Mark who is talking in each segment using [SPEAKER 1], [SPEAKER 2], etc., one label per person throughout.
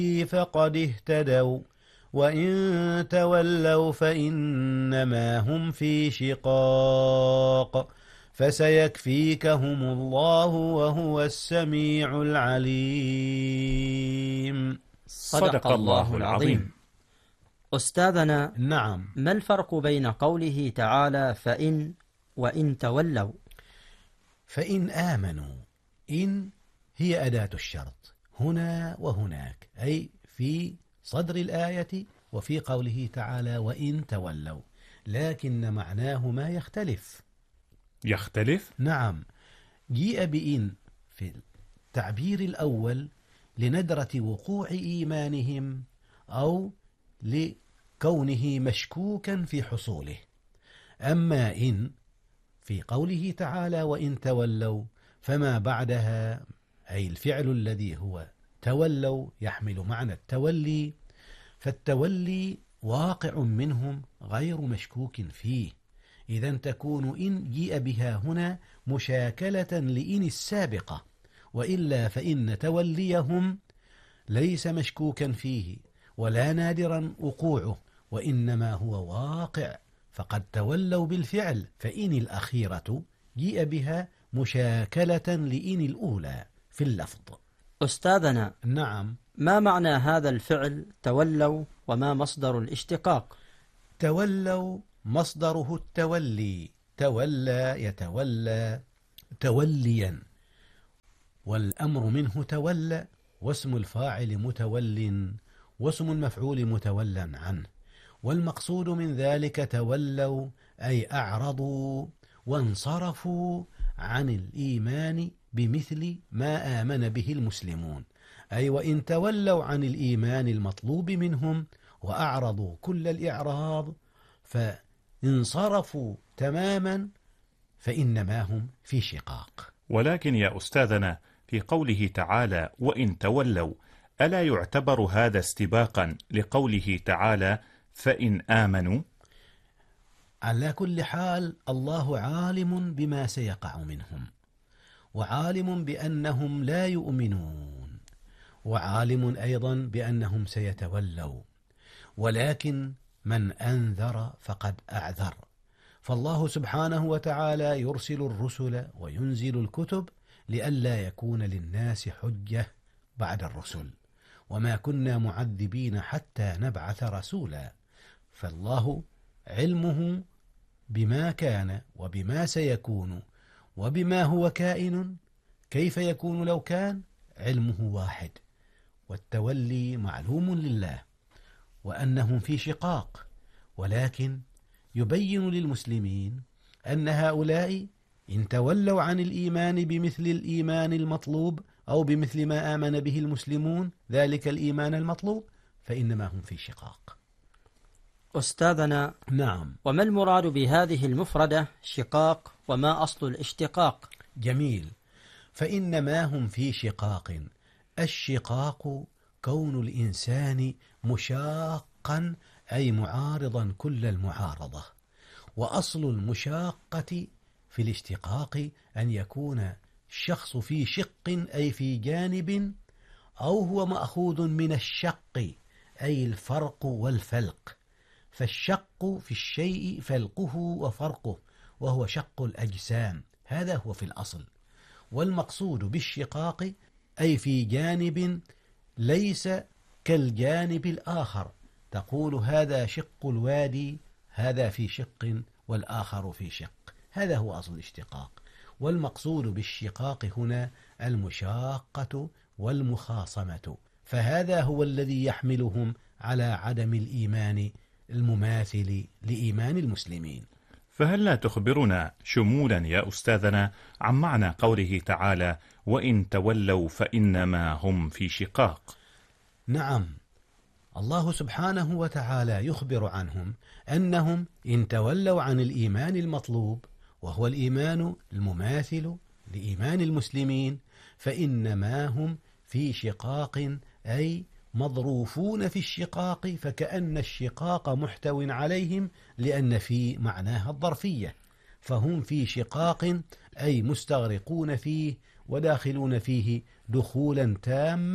[SPEAKER 1] فقد اهتدوا وإن تولوا فإنما هم في شقاق فسيكفيكهم الله وهو السميع العليم.
[SPEAKER 2] صدق الله العظيم. أستاذنا،
[SPEAKER 1] نعم.
[SPEAKER 2] ما الفرق بين قوله تعالى فإن وإن تولوا؟
[SPEAKER 1] فإن آمنوا، إن هي أداة الشرط هنا وهناك، أي في صدر الآية وفي قوله تعالى وإن تولوا، لكن معناهما يختلف. نعم، جيء بإن في التعبير الأول لندرة وقوع إيمانهم أو لكونه مشكوكا في حصوله، أما إن في قوله تعالى وإن تولوا فما بعدها أي الفعل الذي هو تولوا يحمل معنى التولي، فالتولي واقع منهم غير مشكوك فيه، إذا تكون إن جيء بها هنا مشاكلة لإن السابقة، وإلا فإن توليهم ليس مشكوكا فيه ولا نادرا وقوعه، وإنما هو واقع، فقد تولوا بالفعل، فإن الأخيرة جيء بها مشاكلة لإن الأولى في اللفظ.
[SPEAKER 2] أستاذنا،
[SPEAKER 1] نعم.
[SPEAKER 2] ما معنى هذا الفعل تولوا وما مصدر الاشتقاق؟
[SPEAKER 1] تولوا مصدره التولي، تولى يتولى توليا، والأمر منه تولى، واسم الفاعل متول، واسم المفعول متولا عنه، والمقصود من ذلك تولوا أي أعرضوا وانصرفوا عن الإيمان بمثل ما آمن به المسلمون، أي وإن تولوا عن الإيمان المطلوب منهم وأعرضوا كل الإعراض فانصرفوا تماما فإنما هم في شقاق.
[SPEAKER 3] ولكن يا أستاذنا، في قوله تعالى وإن تولوا، ألا يعتبر هذا استباقا لقوله تعالى فإن آمنوا؟
[SPEAKER 1] على كل حال الله عالم بما سيقع منهم، وعالم بأنهم لا يؤمنون، وعالم أيضا بأنهم سيتولوا، ولكن من أنذر فقد أعذر، فالله سبحانه وتعالى يرسل الرسل وينزل الكتب لئلا يكون للناس حجة بعد الرسل، وما كنا معذبين حتى نبعث رسولا، فالله علمه بما كان وبما سيكون وبما هو كائن كيف يكون لو كان، علمه واحد، والتولي معلوم لله، وأنهم في شقاق، ولكن يبين للمسلمين أن هؤلاء إن تولوا عن الإيمان بمثل الإيمان المطلوب أو بمثل ما آمن به المسلمون ذلك الإيمان المطلوب فإنما هم في شقاق.
[SPEAKER 2] أستاذنا،
[SPEAKER 1] نعم.
[SPEAKER 2] وما المراد بهذه المفردة شقاق وما أصل الاشتقاق؟
[SPEAKER 1] جميل، فإنما هم في شقاق، الشقاق كون الإنسان مشاقا أي معارضا كل المعارضة، وأصل المشاقة في الاشتقاق أن يكون الشخص في شق أي في جانب، أو هو مأخوذ من الشق أي الفرق والفلق، فالشق في الشيء فلقه وفرقه، وهو شق الأجسام، هذا هو في الأصل، والمقصود بالشقاق أي في جانب ليس كالجانب الآخر، تقول هذا شق الوادي، هذا في شق والآخر في شق، هذا هو أصل الاشتقاق، والمقصود بالشقاق هنا المشاقة والمخاصمة، فهذا هو الذي يحملهم على عدم الإيمان المماثل لإيمان المسلمين.
[SPEAKER 3] فهل لا تخبرنا شمولا يا أستاذنا عن معنى قوله تعالى وإن تولوا فإنما هم في شقاق؟
[SPEAKER 1] نعم، الله سبحانه وتعالى يخبر عنهم أنهم إن تولوا عن الإيمان المطلوب وهو الإيمان المماثل لإيمان المسلمين فإنما هم في شقاق، أي مضروفون في الشقاق، فكأن الشقاق محتو عليهم لأن في معناها الظرفية، فهم في شقاق أي مستغرقون فيه وداخلون فيه دخولا تاما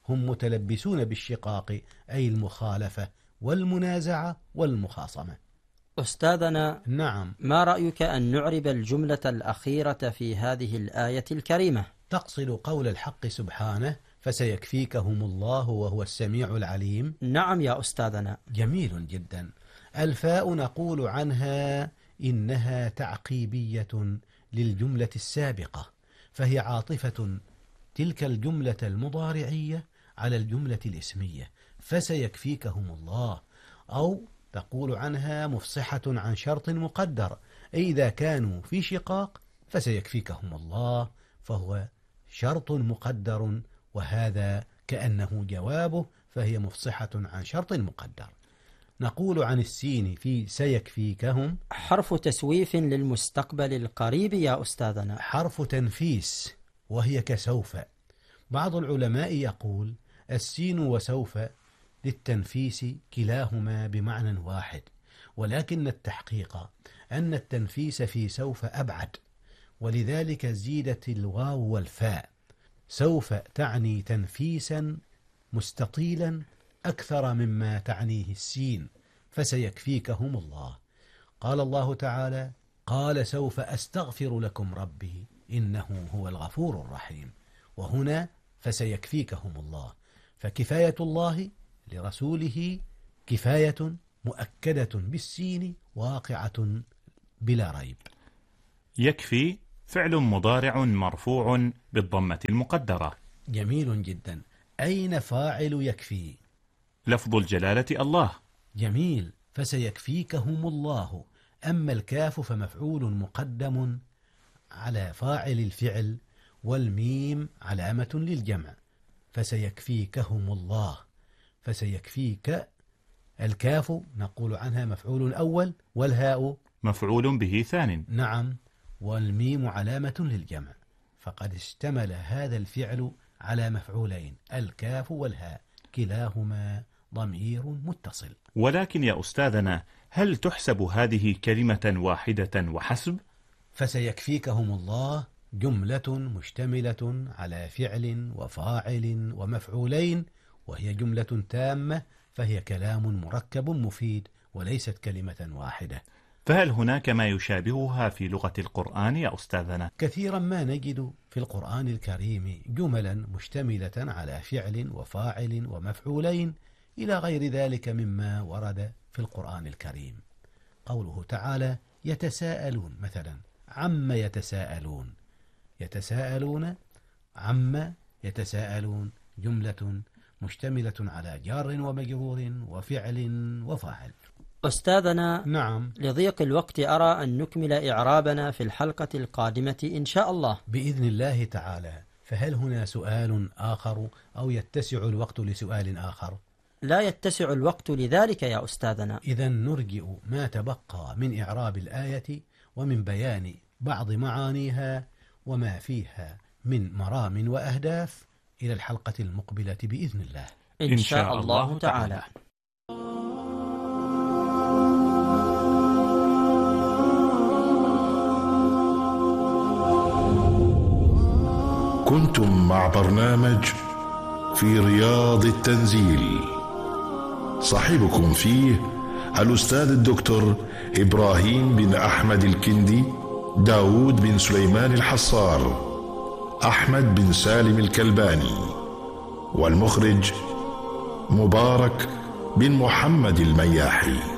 [SPEAKER 1] هم متلبسون بالشقاق أي المخالفة والمنازعة والمخاصمة.
[SPEAKER 2] أستاذنا،
[SPEAKER 1] نعم.
[SPEAKER 2] ما رأيك أن نعرب الجملة الأخيرة في هذه الآية الكريمة؟
[SPEAKER 1] تقصد قول الحق سبحانه فسيكفيكهم الله وهو السميع العليم؟
[SPEAKER 2] نعم يا أستاذنا.
[SPEAKER 1] جميل جدا. الفاء نقول عنها إنها تعقيبية للجملة السابقة، فهي عاطفة تلك الجملة المضارعية على الجملة الاسمية فسيكفيكهم الله، أو تقول عنها مفصحة عن شرط مقدر، أي إذا كانوا في شقاق فسيكفيكهم الله، فهو شرط مقدر، وهذا كأنه جوابه، فهي مفصحة عن شرط مقدر. نقول عن السين في سيكفيكهم
[SPEAKER 2] حرف تسويف للمستقبل القريب يا أستاذنا.
[SPEAKER 1] حرف تنفيس، وهي كسوف. بعض العلماء يقول السين وسوف للتنفيس كلاهما بمعنى واحد، ولكن التحقيق أن التنفيس في سوف أبعد، ولذلك زيدت الواو والفاء. سوف تعني تنفيسا مستطيلا أكثر مما تعنيه السين، فسيكفيكهم الله. قال الله تعالى: قال سوف أستغفر لكم ربي إنه هو الغفور الرحيم. وهنا فسيكفيكهم الله، فكفاية الله لرسوله كفاية مؤكدة بالسين واقعة بلا ريب.
[SPEAKER 3] يكفي فعل مضارع مرفوع بالضمة المقدرة.
[SPEAKER 1] جميل جدا. أين فاعل يكفي؟
[SPEAKER 3] لفظ الجلالة الله.
[SPEAKER 1] جميل. فسيكفيكهم الله. أما الكاف فمفعول مقدم على فاعل الفعل، والميم علامة للجمع. فسيكفيكهم الله. فسيكفيك الكاف نقول عنها مفعول أول، والهاء
[SPEAKER 3] مفعول به ثان.
[SPEAKER 1] نعم، والميم علامة للجمع، فقد اشتمل هذا الفعل على مفعولين، الكاف والهاء، كلاهما ضمير متصل.
[SPEAKER 3] ولكن يا أستاذنا، هل تحسب هذه كلمة واحدة وحسب؟
[SPEAKER 1] فسيكفيكهم الله جملة مشتملة على فعل وفاعل ومفعولين، وهي جملة تامة، فهي كلام مركب مفيد وليست كلمة واحدة.
[SPEAKER 3] فهل هناك ما يشابهها في لغة القرآن يا أستاذنا؟
[SPEAKER 1] كثيرا ما نجد في القرآن الكريم جملا مشتملة على فعل وفاعل ومفعولين إلى غير ذلك مما ورد في القرآن الكريم. قوله تعالى: يتساءلون مثلا، عما يتساءلون، يتساءلون عما يتساءلون، جملة مشتملة على جار ومجرور وفعل وفاعل.
[SPEAKER 2] أستاذنا،
[SPEAKER 1] نعم.
[SPEAKER 2] لضيق الوقت أرى أن نكمل إعرابنا في الحلقة القادمة إن شاء الله
[SPEAKER 1] بإذن الله تعالى. فهل هنا سؤال آخر أو يتسع الوقت لسؤال آخر؟
[SPEAKER 2] لا يتسع الوقت لذلك يا أستاذنا.
[SPEAKER 1] إذن نرجئ ما تبقى من إعراب الآية ومن بيان بعض معانيها وما فيها من مرام وأهداف إلى الحلقة المقبلة بإذن الله
[SPEAKER 2] إن شاء الله تعالى.
[SPEAKER 4] كنتم مع برنامج في رياض التنزيل، صاحبكم فيه الأستاذ الدكتور إبراهيم بن أحمد الكندي، داود بن سليمان الحصار، أحمد بن سالم الكلباني، والمخرج مبارك بن محمد المياحي.